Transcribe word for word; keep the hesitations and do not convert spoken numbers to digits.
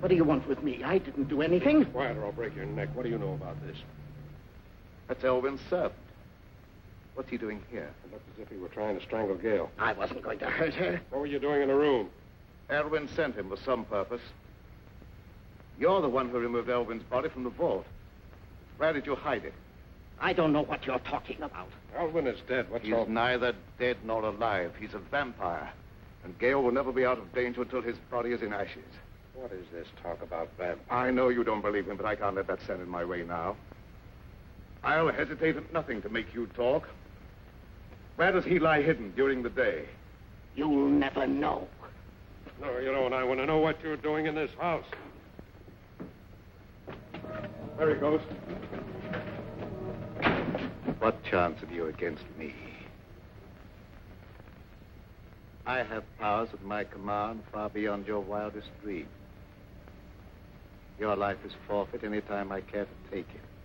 What do you want with me? I didn't do anything. Quiet or I'll break your neck. What do you know about this? That's Elvin's servant. What's he doing here? It looked as if he were trying to strangle Gail. I wasn't going to hurt her. What were you doing in the room? Elvin sent him for some purpose. You're the one who removed Elvin's body from the vault. Where did you hide it? I don't know what you're talking about. Elvin is dead. What's He's all... neither dead nor alive. He's a vampire. And Gail will never be out of danger until his body is in ashes. What is this talk about vampires? I know you don't believe him, but I can't let that stand in my way now. I'll hesitate at nothing to make you talk. Where does he lie hidden during the day? You'll never know. No, you don't. I want to know what you're doing in this house. There he goes. What chance have you against me? I have powers at my command far beyond your wildest dreams. Your life is forfeit any time I care to take it.